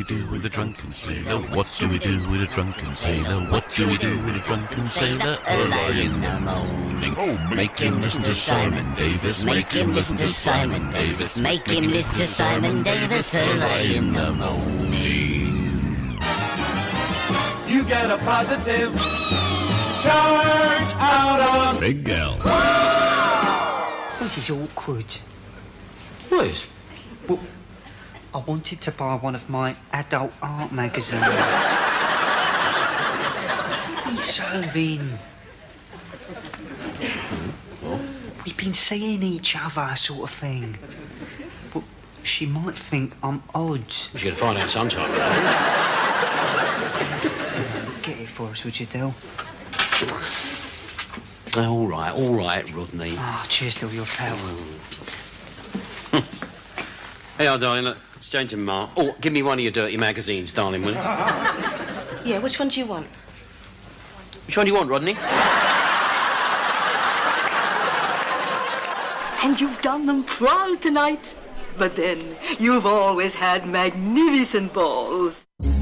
do with a drunken sailor? What do we do with a drunken sailor? What do we do with a drunken sailor? Early in the morning. Oh, make him listen to Simon Davis. Make him listen to Simon Davis. Make him listen to Simon Davis early in the morning. You get a positive charge out of Big Al. This is awkward. What is? Well, I wanted to buy one of my adult art magazines. He's serving. We've been seeing each other, sort of thing. But she might think I'm odd. She's going to find out sometime. Get it for us, would you, Del? All right, Rodney. Ah, cheers, Del, your pal. Hey, darling, look, it's James and Mark. Oh, give me one of your dirty magazines, darling, will you? Yeah, which one do you want? Which one do you want, Rodney? And you've done them proud tonight. But then, you've always had magnificent balls.